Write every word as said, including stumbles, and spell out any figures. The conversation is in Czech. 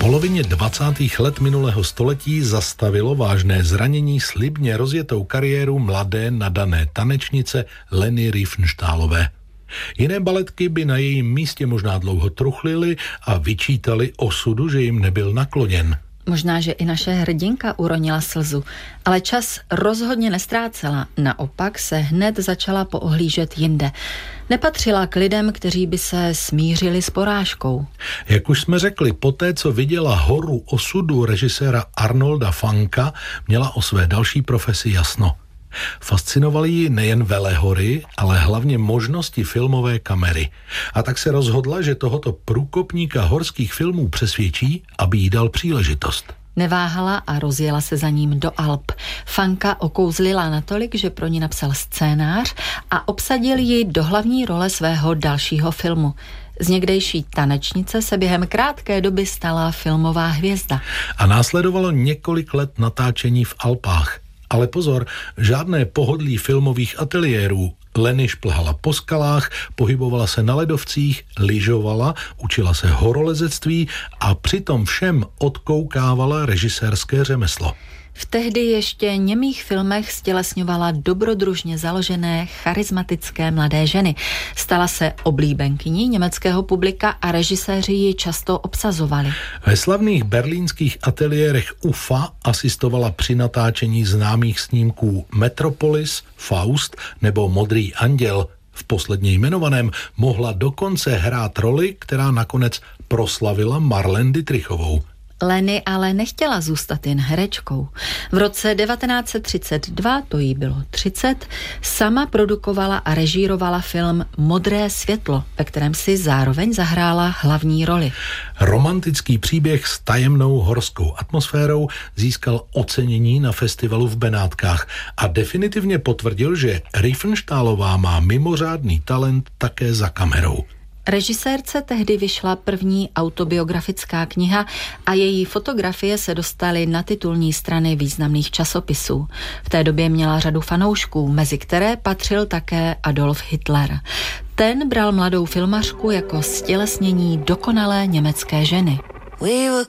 polovině dvacátých let minulého století zastavilo vážné zranění slibně rozjetou kariéru mladé nadané tanečnice Leni Riefenstahlové. Jiné baletky by na jejím místě možná dlouho truchlily a vyčítali osudu, že jim nebyl nakloněn. Možná, že i naše hrdinka uronila slzu, ale čas rozhodně nestrácela. Naopak se hned začala poohlížet jinde. Nepatřila k lidem, kteří by se smířili s porážkou. Jak už jsme řekli, poté, co viděla Horu osudu režiséra Arnolda Fanka, měla o své další profesi jasno. Fascinovaly ji nejen velehory, ale hlavně možnosti filmové kamery. A tak se rozhodla, že tohoto průkopníka horských filmů přesvědčí, aby jí dal příležitost. Neváhala a rozjela se za ním do Alp. Fanka okouzlila natolik, že pro ní napsal scénář a obsadil ji do hlavní role svého dalšího filmu. Z někdejší tanečnice se během krátké doby stala filmová hvězda. A následovalo několik let natáčení v Alpách. Ale pozor, žádné pohodlí filmových ateliérů. Leni šplhala po skalách, pohybovala se na ledovcích, lyžovala, učila se horolezectví a přitom všem odkoukávala režisérské řemeslo. V tehdy ještě němých filmech stělesňovala dobrodružně založené, charismatické mladé ženy. Stala se oblíbenkyní německého publika a režiséři ji často obsazovali. Ve slavných berlínských ateliérech U F A asistovala při natáčení známých snímků Metropolis, Faust nebo Modrý anděl. V posledně jmenovaném mohla dokonce hrát roli, která nakonec proslavila Marlene Dietrichovou. Leni ale nechtěla zůstat jen herečkou. V roce devatenáct set třicet dva, to jí bylo třicet, sama produkovala a režírovala film Modré světlo, ve kterém si zároveň zahrála hlavní roli. Romantický příběh s tajemnou horskou atmosférou získal ocenění na festivalu v Benátkách a definitivně potvrdil, že Riefenstahlová má mimořádný talent také za kamerou. Režisérce tehdy vyšla první autobiografická kniha a její fotografie se dostaly na titulní strany významných časopisů. V té době měla řadu fanoušků, mezi které patřil také Adolf Hitler. Ten bral mladou filmařku jako stělesnění dokonalé německé ženy. We were